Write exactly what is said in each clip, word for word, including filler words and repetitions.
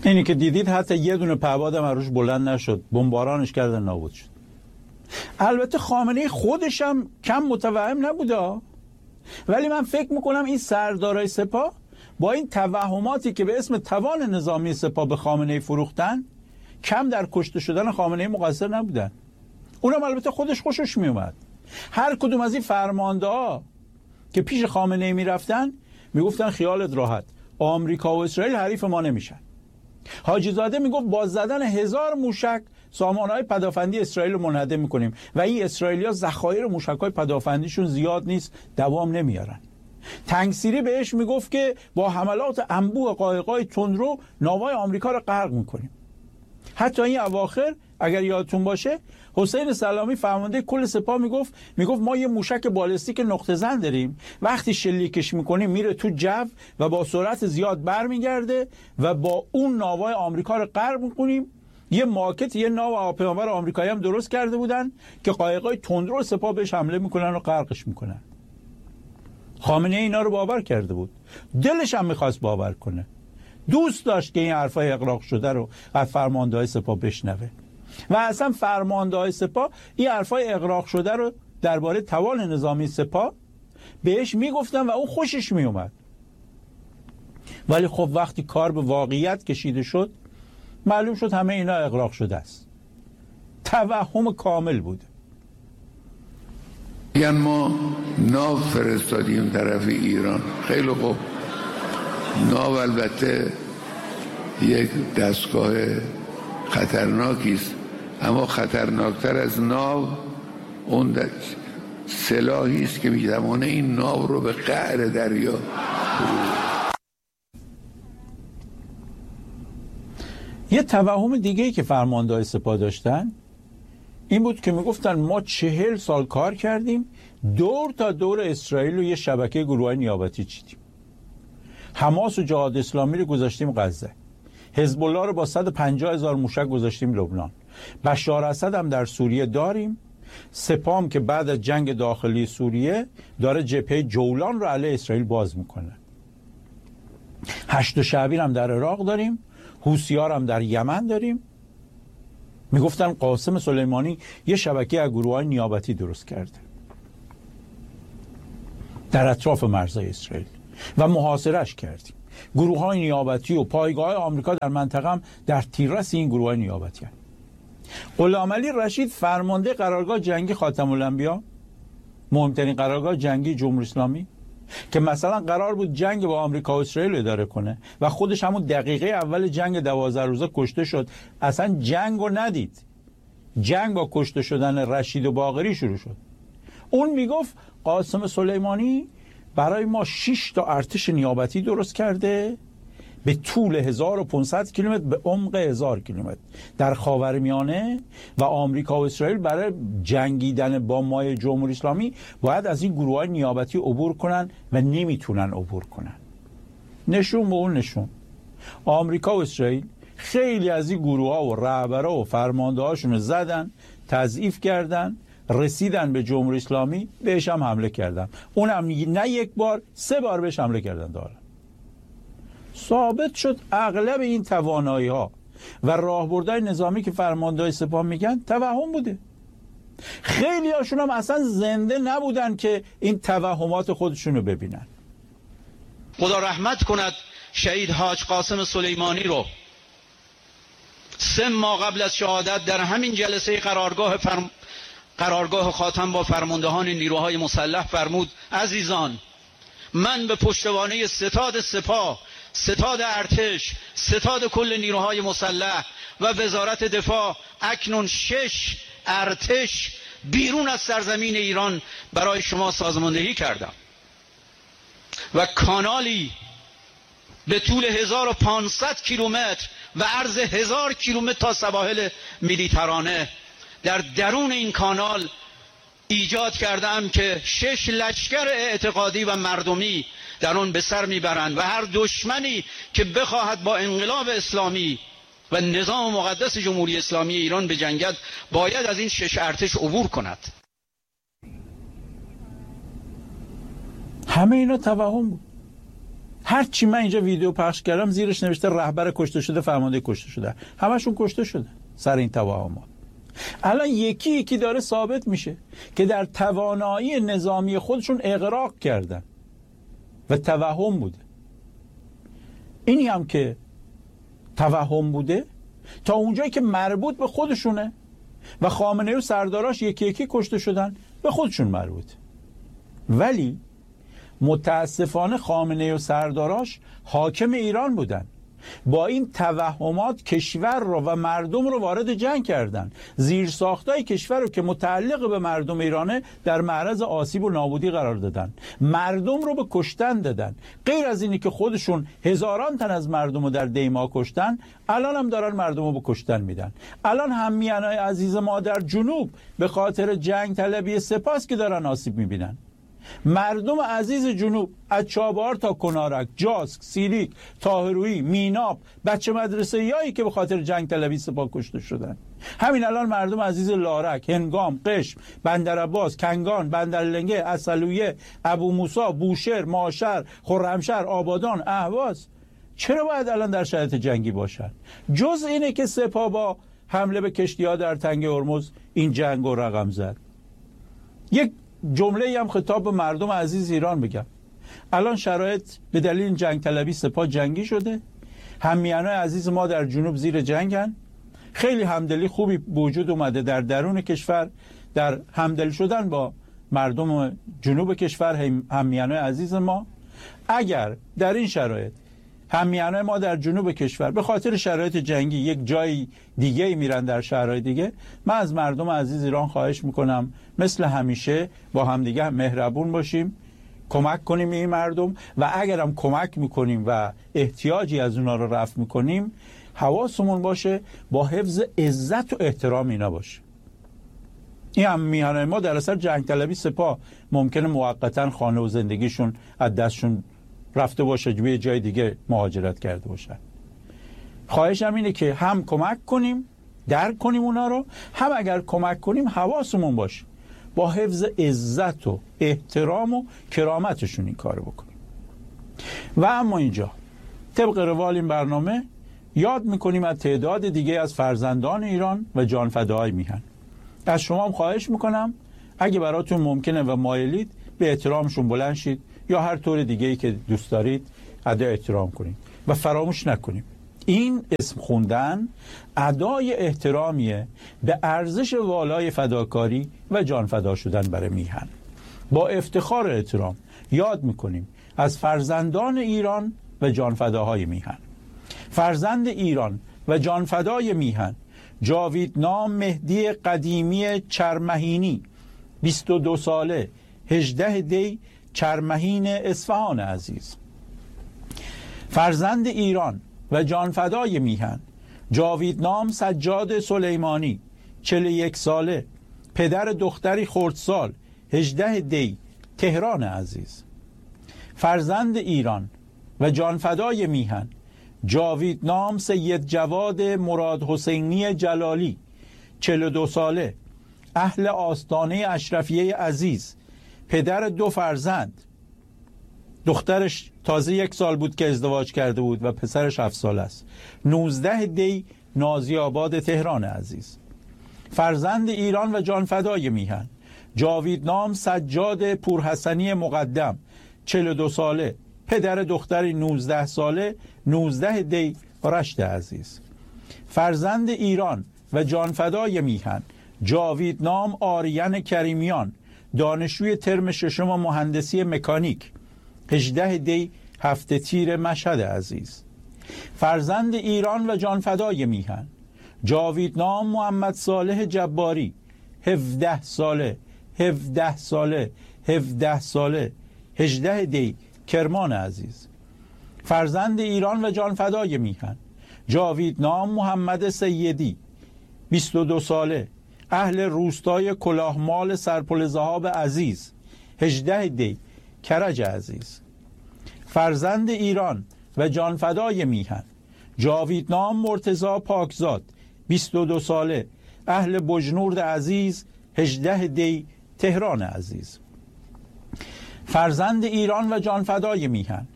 اینی که دیدید حتی یه دونه پهباد هم روش بلند نشد، بمبارانش کردن نابود شد. البته خامنه‌ای خودش هم کم متوهم نبوده، ولی من فکر میکنم این سردارای سپاه با این توهماتی که به اسم توان نظامی سپاه به خامنه‌ای فروختن کم در کشته شدن خامنه‌ای مقصر نبودن. اونم البته خودش خوشش میومد. هر کدوم از این فرمانده‌ها که پیش خامنه‌ای میرفتن میگفتن خیالت راحت، آمریکا و اسرائیل حریف ما نمیشن. حاجی زاده میگفت با زدن هزار موشک سامانه‌های پدافندی اسرائیل رو منهدم میکنیم و این اسرائیلیا ذخایر موشک‌های پدافندیشون زیاد نیست، دوام نمیارن. تنگسیری بهش میگفت که با حملات انبوه قایقای تندرو ناوهای آمریکا رو غرق میکنیم. حتی این اواخر اگر یادتون باشه حسین سلامی فرمانده کل سپاه میگفت میگفت ما یه موشک بالستیک نقطه زن داریم، وقتی شلیکش میکنیم میره تو جو و با سرعت زیاد برمیگرده و با اون ناوهای آمریکا رو غرق میکنیم. یه ماکت یه ناو هواپیمابر آمریکایی هم درست کرده بودن که قایقای تندرو سپاه بهش حمله میکنن و غرقش میکنن. خامنه اینا رو باور کرده بود، دلش هم میخواست باور کنه، دوست داشت که این حرفای اغراق شده رو از فرمانده‌های سپاه بشنوه و اصلا فرمانده‌های سپاه این حرفای اغراق شده رو درباره توان نظامی سپاه بهش میگفتن و اون خوشش میومد. ولی خب وقتی کار به واقعیت کشیده شد معلوم شد همه اینا اغراق شده است. توهم کامل بود. میگن ما ناو فرستادیم طرف ایران. خیلی خوب، ناو البته یک دستگاه خطرناکی است، اما خطرناکتر از ناو اون سلاحی است که میتوانه این ناو رو به قعر دریا. یه توهم دیگه‌ای که فرمانده‌های سپاه داشتن این بود که میگفتن ما چهل سال کار کردیم دور تا دور اسرائیل و یه شبکه گروه‌های نیابتی چیدیم. حماس و جهاد اسلامی رو گذاشتیم غزه. حزب الله رو با صد و پنجاه هزار موشک گذاشتیم لبنان. بشار اسد هم در سوریه داریم. سپام که بعد از جنگ داخلی سوریه داره جبهه جولان رو علیه اسرائیل باز میکنه. هشت شعبین هم در عراق داریم. حوثی‌ها هم در یمن داریم. میگفتن قاسم سلیمانی یه شبکه از گروه‌های نیابتی درست کرده در اطراف مرزهای اسرائیل و محاصره‌اش کردیم. گروه‌های نیابتی و پایگاه آمریکا در منطقه هم در تیررس این گروه‌های نیابتی هستند. غلامعلی رشید فرمانده قرارگاه جنگی خاتم الانبیا، مهمترین قرارگاه جنگی جمهوری اسلامی که مثلا قرار بود جنگ با آمریکا و اسرائیل اداره کنه و خودش همون دقیقه اول جنگ دوازده روزه کشته شد. اصلا جنگ رو ندید. جنگ با کشته شدن رشید و باقری شروع شد. اون میگفت قاسم سلیمانی برای ما شش تا ارتش نیابتی درست کرده به طول هزار و پانصد کیلومتر به عمق هزار کیلومتر در خاورمیانه و آمریکا و اسرائیل برای جنگیدن با مای جمهوری اسلامی باید از این گروه‌های نیابتی عبور کنن و نمیتونن عبور کنن. نشون به اون نشون. آمریکا و اسرائیل خیلی از این گروه‌ها و رهبرها و فرمانده‌هاشون رو زدن، تضعیف کردن، رسیدن به جمهوری اسلامی، بهش هم حمله کردن. اونم نه یک بار، سه بار بهش حمله کردن. داره ثابت شد اغلب این توانایی ها و راهبردهای نظامی که فرمانده‌های سپاه میگن توهم بوده. خیلی هاشون هم اصلا زنده نبودن که این توهمات خودشون رو ببینن. خدا رحمت کند شهید حاج قاسم سلیمانی رو. سه ماه قبل از شهادت در همین جلسه قرارگاه فرم... قرارگاه خاتم با فرماندهان نیروهای مسلح فرمود عزیزان، من به پشتوانه ستاد سپاه، ستاد ارتش، ستاد کل نیروهای مسلح و وزارت دفاع اکنون شش ارتش بیرون از سرزمین ایران برای شما سازماندهی کردم و کانالی به طول هزار و پانصد کیلومتر و عرض هزار کیلومتر تا سواحل مدیترانه در درون این کانال ایجاد کردم که شش لشکر اعتقادی و مردمی در آن به سر میبرند و هر دشمنی که بخواهد با انقلاب اسلامی و نظام مقدس جمهوری اسلامی ایران بجنگد باید از این شش ارتش عبور کند. همه اینا توهم بود. هر چی من اینجا ویدیو پخش کردم زیرش نوشته رهبر کشته شده، فرمانده کشته شده، همشون کشته شده سر این توهمات. الان یکی یکی داره ثابت میشه که در توانایی نظامی خودشون اغراق کردن و توهم بوده. اینی هم که توهم بوده تا اونجایی که مربوط به خودشونه و خامنه‌ای و سرداراش یکی یکی کشته شدن، به خودشون مربوط. ولی متاسفانه خامنه‌ای و سرداراش حاکم ایران بودن، با این توهمات کشور رو و مردم رو وارد جنگ کردن. زیرساختای کشور رو که متعلق به مردم ایرانه در معرض آسیب و نابودی قرار دادن، مردم رو به کشتن دادن. غیر از اینی که خودشون هزاران تن از مردم رو در دیما کشتن، الان هم دارن مردم رو به کشتن میدن. الان هممیانای عزیز ما در جنوب به خاطر جنگ طلبی سپاس که دارن آسیب میبینن. مردم عزیز جنوب از چابهار تا کنارک، جاسک، سیریک، طاهرویی، میناب، بچه مدرسه یایی که به خاطر جنگ طلبی سپاه کشته شدن. همین الان مردم عزیز لارک، هنگام، قشم، بندرعباس، کنگان، بندرلنگه، اصلویه، ابو موسی، بوشهر، ماشر، خرمشهر، آبادان، اهواز چرا باید الان در شرایط جنگی باشن؟ جز اینه که سپاه با حمله به کشتی‌ها در تنگ هرمز این جنگ رو رقم زد. یک جمله هم خطاب به مردم عزیز ایران بگم. الان شرایط به دلیل جنگ طلبی سپاه جنگی شده، هممیانای عزیز ما در جنوب زیر جنگن. خیلی همدلی خوبی وجود اومده در درون کشور، در همدل شدن با مردم جنوب کشور، هممیانای عزیز ما. اگر در این شرایط هممیانای ما در جنوب کشور به خاطر شرایط جنگی یک جای دیگه میرن، در شهرهای دیگه، من از مردم عزیز ایران خواهش میکنم مثل همیشه با همدیگه مهربون باشیم، کمک کنیم این مردم، و اگرم کمک میکنیم و احتیاجی از اونا رو رفع میکنیم، حواسمون باشه با حفظ عزت و احترام اینا باشه. این هم میانای ما در اثر جنگ طلبی سپاه ممکنه موقتا خانه و زندگیشون از دستشون رفته باشه، به جای دیگه مهاجرت کرده باشن. خواهشم اینه که هم کمک کنیم، درک کنیم اونا رو، هم اگر کمک کنیم حواسمون باشه با حفظ عزت و احترام و کرامتشون این کارو بکنیم. و اما اینجا طبق روال این برنامه یاد میکنیم از تعداد دیگه از فرزندان ایران و جانفداهای میهن. از شما هم خواهش میکنم اگه براتون ممکنه و مایلید به احترامشون بلند شید، یا هر طور دیگه‌ای که دوست دارید ادای احترام کنید و فراموش نکنیم این اسم خوندن ادای احترامیه به ارزش والای فداکاری و جان فدا شدن برای میهن. با افتخار احترام یاد میکنیم از فرزندان ایران و جان فداهای میهن. فرزند ایران و جان فدای میهن جاویدنام مهدی قدیمی چرمهینی، بیست و دو ساله، هجده دی، چرمهین اصفهان عزیز. فرزند ایران و جانفدای میهن جاویدنام سجاد سلیمانی، چهل و یک ساله، پدر دختری خردسال، هجده دی، تهران عزیز. فرزند ایران و جانفدای میهن جاویدنام سید جواد مراد حسینی جلالی، چهل و دو ساله، اهل آستانه اشرفیه عزیز، پدر دو فرزند، دخترش تازه یک سال بود که ازدواج کرده بود و پسرش هفت سال است، نوزده دی، نازی آباد تهران عزیز. فرزند ایران و جانفدای میهن جاویدنام سجاد پورحسنی مقدم، چهل و دو ساله، پدر دختری نوزده ساله، نوزده دی، رشت عزیز. فرزند ایران و جانفدای میهن جاویدنام آریان کریمیان، دانشجوی ترم ششم مهندسی مکانیک، هجده دی، هفته تیر مشهد عزیز. فرزند ایران و جانفدای میهن جاویدنام محمد صالح جباری، هفده ساله، هفده ساله، هفده ساله، هجده دی، کرمان عزیز. فرزند ایران و جانفدای میهن جاویدنام محمد سیدی، بیست و دو ساله، اهل روستای کلاهمال سرپل ذهاب عزیز، هجده دی، کرج عزیز. فرزند ایران و جانفدای میهن جاویدنام مرتضی پاکزاد، بیست و دو ساله، اهل بجنورد عزیز، هجده دی، تهران عزیز. فرزند ایران و جانفدای میهن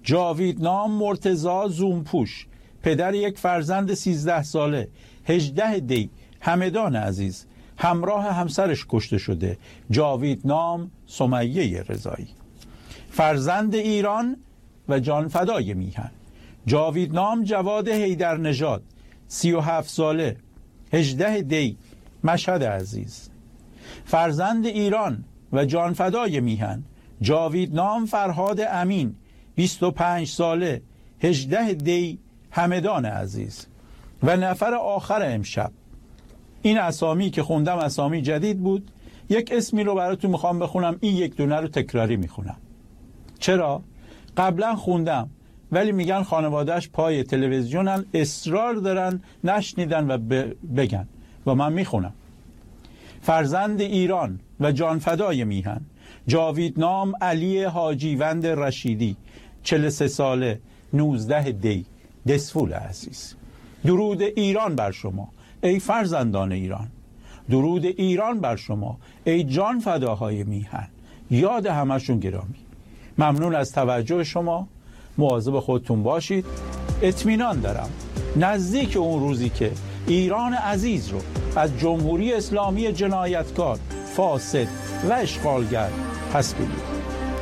جاویدنام مرتضی زومپوش، پدر یک فرزند سیزده ساله، هجده دی همدان عزیز، همراه همسرش کشته شده. جاویدنام سمیه رضایی. فرزند ایران و جانفدای میهن، جاویدنام جواد حیدرنژاد، سی و هفت ساله، هجده دی مشهد عزیز. فرزند ایران و جانفدای میهن، جاویدنام فرهاد امین، بیست و پنج ساله، هجده دی همدان عزیز. و نفر آخر امشب، این اسامی که خوندم اسامی جدید بود، یک اسمی رو براتون میخوام بخونم، این یک دونه رو تکراری میخونم. چرا؟ قبلا خوندم ولی میگن خانوادهش پای تلویزیونن، اصرار دارن نشنیدن و بگن و من میخونم. فرزند ایران و جانفدای میهن، جاویدنام علی حاجیوند رشیدی، چهل و سه ساله، نوزده دی دسفول عزیز. درود ایران بر شما ای فرزندان ایران، درود ایران بر شما ای جان فداهای میهن. یاد همشون گرامی. ممنون از توجه شما. مواظب خودتون باشید. اطمینان دارم نزدیک اون روزی که ایران عزیز رو از جمهوری اسلامی جنایتکار، فاسد و اشغالگر پس بگیرید.